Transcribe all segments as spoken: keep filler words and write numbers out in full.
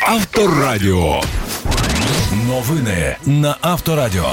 Авторадіо. Новини на Авторадіо.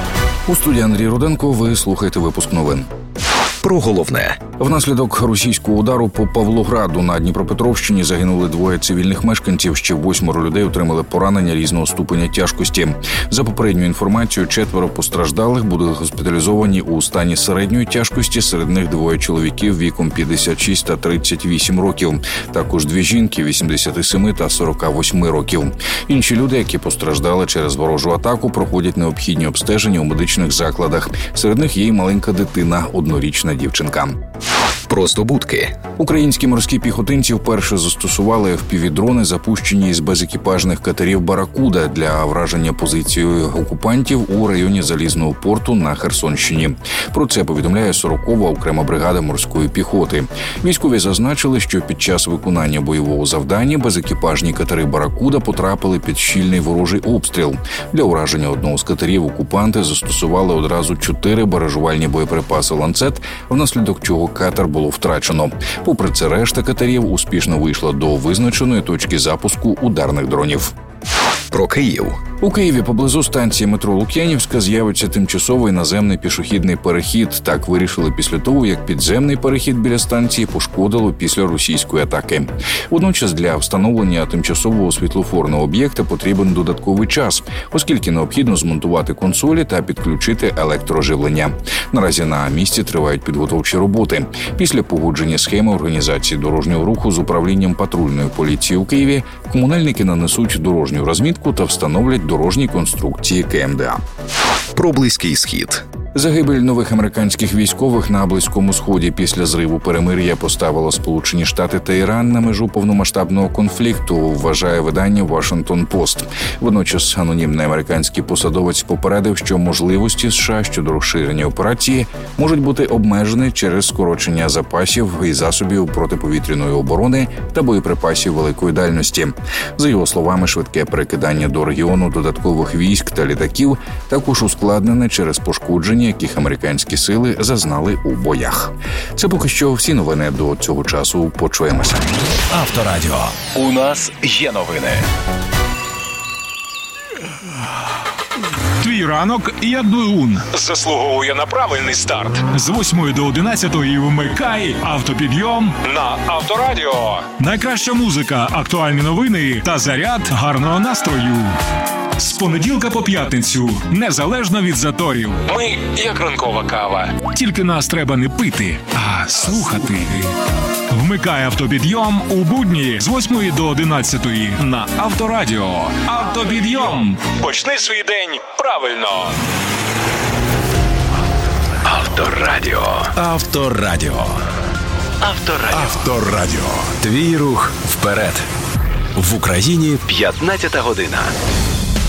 У студії Андрій Руденко. Ви слухаєте випуск новин. Про головне. Внаслідок російського удару по Павлограду на Дніпропетровщині загинули двоє цивільних мешканців, ще восьмеро людей отримали поранення різного ступеня тяжкості. За попередньою інформацією, четверо постраждалих будуть госпіталізовані у стані середньої тяжкості, серед них двоє чоловіків віком п'ятдесят шість та тридцять вісім років. Також дві жінки вісімдесят сім та сорок вісім років. Інші люди, які постраждали через ворожу атаку, проходять необхідні обстеження у медичних закладах. Серед них є й маленька дитина, однорічна дівчинка. Просто будки. Українські морські піхотинці вперше застосували еф пі ві-дрони, запущені із безекіпажних катерів «Баракуда» для враження позицією окупантів у районі Залізного порту на Херсонщині. Про це повідомляє сорокова окрема бригада морської піхоти. Військові зазначили, що під час виконання бойового завдання безекіпажні катери «Баракуда» потрапили під щільний ворожий обстріл. Для ураження одного з катерів окупанти застосували одразу чотири баражувальні боєприпаси «Ланцет», внаслідок чого катер було втрачено. Попри це, решта катерів успішно вийшла до визначеної точки запуску ударних дронів. Про Київ. У Києві поблизу станції метро Лук'янівська з'явиться тимчасовий наземний пішохідний перехід. Так вирішили після того, як підземний перехід біля станції пошкодило після російської атаки. Водночас для встановлення тимчасового світлофорного об'єкта потрібен додатковий час, оскільки необхідно змонтувати консолі та підключити електроживлення. Наразі на місці тривають підготовчі роботи. Після погодження схеми організації дорожнього руху з управлінням патрульної поліції у Києві комунальники нанесуть дорожню розмітку та встановлять дорожні конструкції ка ем де а. Про Близький Схід. Загибель нових американських військових на Близькому Сході після зриву перемир'я поставило Сполучені Штати та Іран на межу повномасштабного конфлікту, вважає видання «Вашингтон Пост». Водночас анонімний американський посадовець попередив, що можливості США щодо розширення операції можуть бути обмежені через скорочення запасів і засобів протиповітряної оборони та боєприпасів великої дальності. За його словами, швидке перекидання до регіону додаткових військ та літаків також ускладнене через пошкодження, яких американські сили зазнали у боях. Це поки що всі новини до цього часу. Почуємося. Авторадіо. У нас є новини. Твій ранок як двигун. Заслуговує на правильний старт. З восьмої до одинадцятої вмикай автопідйом На Авторадіо. Найкраща музика, актуальні новини та заряд гарного настрою. З понеділка по п'ятницю, незалежно від заторів. Ми як ранкова кава. Тільки нас треба не пити, а слухати. Вмикай автопідйом у будні з восьмої до одинадцятої на Авторадіо. Автопідйом. Почни свій день правильно. Авторадіо. Авторадіо. Авторадіо. Авторадіо. Твій рух вперед. В Україні п'ятнадцята година.